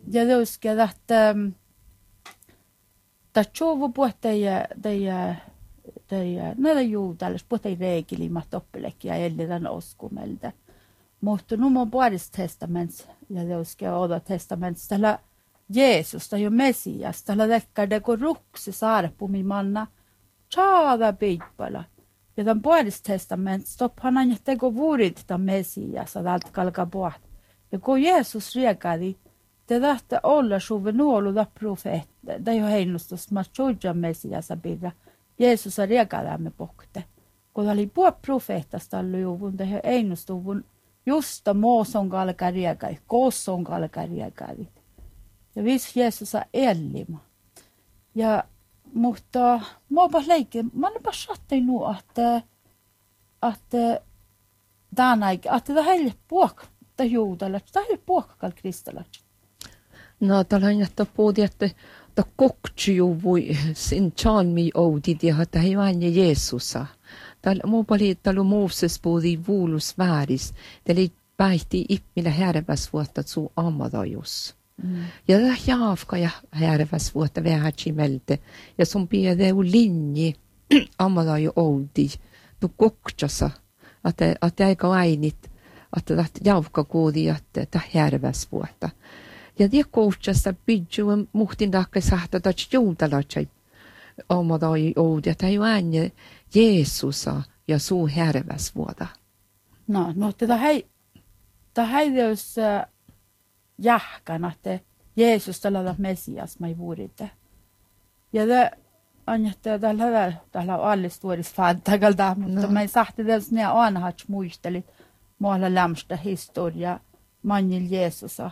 ja teuske että tjovu näitä juutallis puhtei reikilimat oppelekin ja ellitän oskumelta. Mutta numon puolesta testaments ja teuske oda testaments tällä Jeesus tai jo Messias tällä tekkää kun ruksi saarpumi manna chaada piippala. Ja tämän puolesta testaments stophan aina teko vuorit tämän Messias adalt kalka puht. Ja kun Jeesus riekadi te tahta olla suve nuoluda profeetta. Det är ju heinustus matchuja Messias birra. Jeesus riekadamme pokte. Kun oli puo profeettasta luvun, det är heinustuvun justa mooson kalka riekadi, kosson kalka riekadi. Ja vis Jeesus ellima. Ja mutta mä leikki, mä olen sattin nu att tänäkin, että det här puok, det juudalat, det här puokkal kristalat. No, tällä on jättä puhuttu, että kokju voi sin chalmi oudi, että he vain Jeesusa. Tällä muu paljon tällä Mooses puhuti vuulus vääris, tällä päihti ippillä härväs vuotta suu amadajus. Ja det jaavka ja härväs vuotta vähätsimelte, ja sun piede u linji amadaju oudi, tu kokjasa, että eikä ainit, että jaavka kuudi, että härväs vuotta. Ja det koutjasta bidjuun muhtin takke sahta, että juutalatsai omadaju oudi, että ei aina Jeesusa ja suu härväs vuotta. No, det här jos jahkan, että Jeesus tällä Messias mai vuorite. Ja det on, että tällä on alles tuodis fantagalta, mutta mä sahti dels ne anhats muistelit muualla lämstä historia manjil Jeesusa.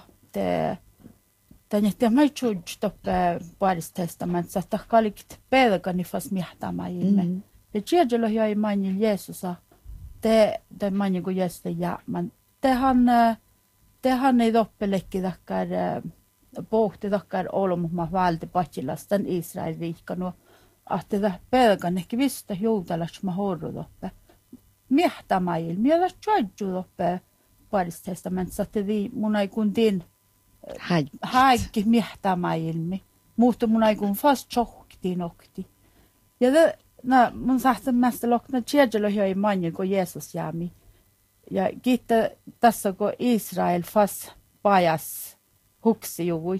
Tänne mä tjuj toppe paris testamentsa, että kalikit pelkani fas mihtama ilme. Ja tjejelo jäi manjil Jeesusa, te manjil kun Jeesusta jäämän. Tehän ei toppelekki takkar pohti takkar olomma valti patsilastan Israel riikkanu, että det pelkan ehkä vista juutalats ma horru toppe. Mihtama ilme, ja tjuj toppe paris testamentsa, että mun ei kun din häikki mihtama ilmi. Mutta mun ei kun fast tjohti nokti. Ja mun sahtan mästä lokna tjejelo jäi manjil kun Jeesus jäämi. Ja kiittää tässä, kun Israel fast pajas huksi juvui.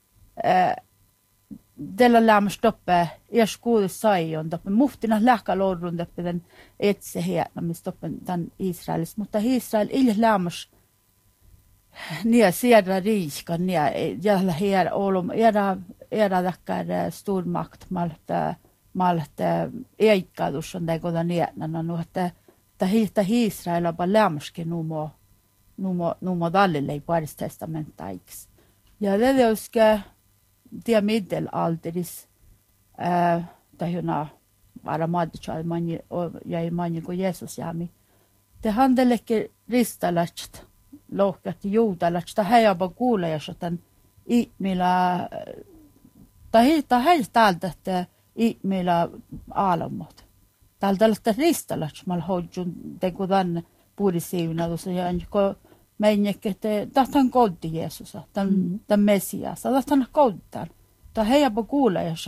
Tällä lämmäs toppe, jos kuulis saion toppe. Muhtina lähkalorrun toppe den etse hietnamis toppe tämän Israelis. Mutta Israel ei lämmäs nia siedra riiskan, nia jällä hier olum. Era takkar stormakt malta eikkadus on tekoda nietnana nuotte. Että Israel on paljon lämmäskin numo dallille i paris testamentaiksi. Ja det är också det middelalderis tahjona vara madchal mani ja mani kun Jeesus jäämi. Te handelekke ristalast lohkat juutalast ta häjaba kuulejas otan millä ta täältä että millä aalamot. Täältä ristalats mal hodjun tekudan puhdisiivina tuossa ja kun meinnekki, että tahtan koddi Jeesusa, tämän Messiasa, tahtan koddan. Ta heiapa kuulee, jos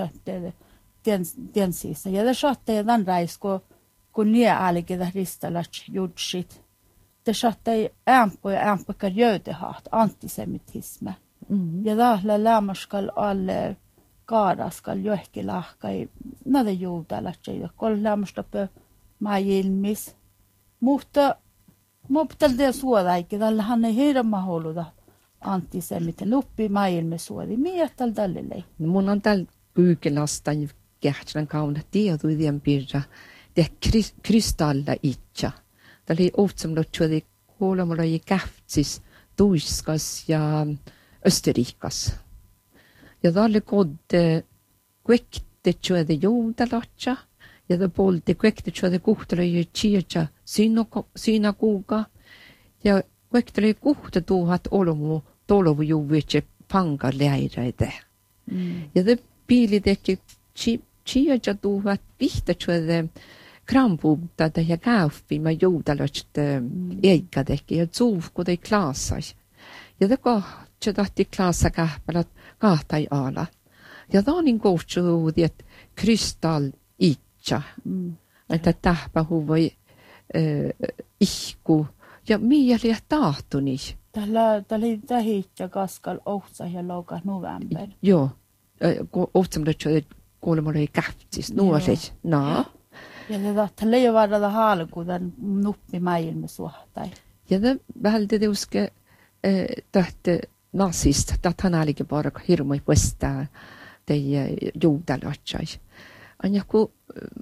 tien siissa. Ja te saatte ja tämän räis, kun nie äälikin ristalats jutsit. Te saatte ämpökär jötehaat, antisemitisme. Ja tahla lämmäskal alle kaaraskal johonkin lahkai, näitä juutalatseita, kun lämmästäpä maajilmis. Mutta tällä suodaikin, tällä hän ei hirma holuta antisemiten luppi maajilmis suodi. Miettä tällä lei? Mun on tällä kyykelastan kähtsän kauna tieduidien pirra, te kristalla itcha. Tällä ei ohtsamalla tjuodi kuulemalla i kähtsis Tuiskas ja Österrikas. Ja tälle kodde kuekte tjuodi juutalatsa, ja det polti kuekte tjuodi kuhtele kirja synagoga, ja kuektele kuhte tuhat olomu tolovu juuvitse pangaläiräide. Ja det piilidekki kirja tuhat vihta tjuodi krampuuttada ja käufpima juutalatsa eikkadekki, ja tsuufkude klaasas. Ja det itse tahti klaasa kähpälät kahtai ala. Ja tämä on niin kohtsuudi, että kristall itse. Että tähpä huvoi ihku. Ja mieli tahtuni. Tällä tähiittä kaskal ohtsa ja louka november. Joo. Ohtsamalla kuulemma oli kähtis. Nuoset. No. Ja tällä ei varada halku tämän nuppi maailma suhtai. Ja tämä välttämättä uske tähtä nazista. Tätä hän olikin bara hirmui puestaa teidän juutalatsai. Anja kun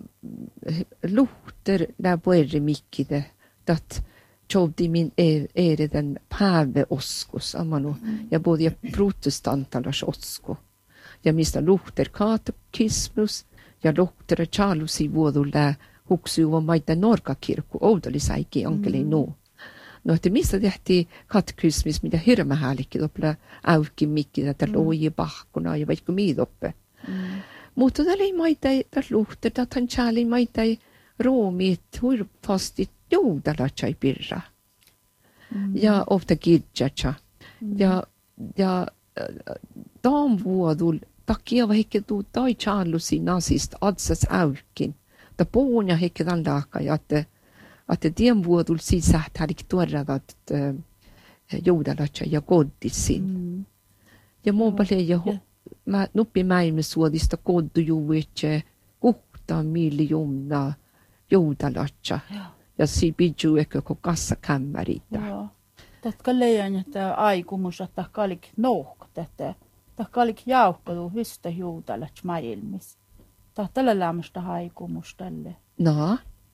luhter där puerri mikkide, dat tjovdi min den päve oskos, amanu, ja både protestantalas osko. Ja mistä luhter katekismus, ja luhter charlusi vuodulla huksuva maita norkakirkku, oudoli saiki onkeli no. No, että mistä tehtiin katekismus, mitä hirmähällikki toppla auki mikkide, että loji pahkuna ja vaikka miidoppe. Mutta tämä oli maita, tämä luhter, että hän tjäli maita roomit, huirpastit joudalatsai pirra. Ja ofta kidjatsa. Ja tämän vuodul takia vaikka tuu tai tjallusi nazista adsas aukin. Ta puhuja hekki tämän laaka, että tien vuodul sisään hälik tuoravat joudalatsai ja koddisin. Ja muu paljon mä nuppi mäimme suodista koddujuuitse 6 miljoonaa joudalatsa. Ja si pidju ehkä ko kassakämmäritä. Joo. Tätä leijan, että aikumus, että kalik nohkat, että kalik jaukkadu hystä joudalatsa maailmis. Tällä lämmöstä haikumus tälle. No.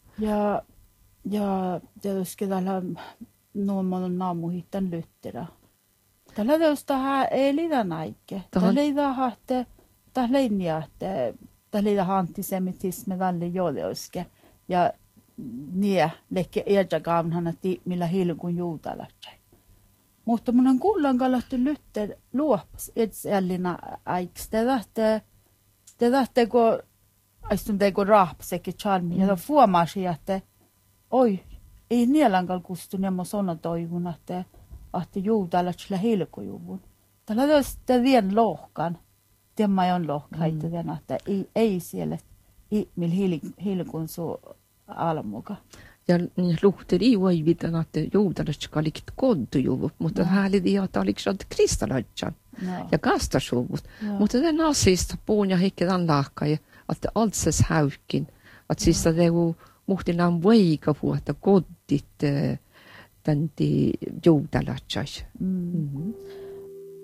Ja tietysti tällä nuomon naamuhittan lytterä. Tällä tietysti ei liitä näikke. Tällä liitä antisemitismi tälle jodeoske. Ja niin, leikki eräkaunhan, että millä hilkun juutalatsai. Mutta mun on kuullaan kalahti lytter luopas etsellina aiks. Te tähtä kun aistun teko rahpsekin chalmi. Ja fuomasi, että oi, ei nielankal kustun ja mun sonna toivun, että juutalatsilla hilkujuvun. Tällä on vien lohkan. Tämä on lohkaita, että ei siellä millä hilkun suu almuka. Ja luhter ei voi vitan, että joudalatska olikit koddujuvut, mutta hän oli että oliko se kristalatsan ja kastasuvut. Mutta tämä nazista puhun ja hekki tämän laakka, että altsas häykkin, että siis tämä muhtinaan voika vuotta koddit tänti joudalatsais.